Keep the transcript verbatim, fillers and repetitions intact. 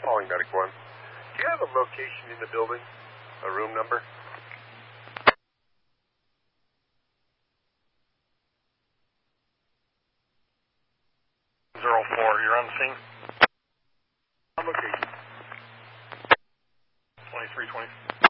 Calling Medic One. Do you have a location in the building? A room number? Zero four, you're on the scene? On location. twenty-three twenty.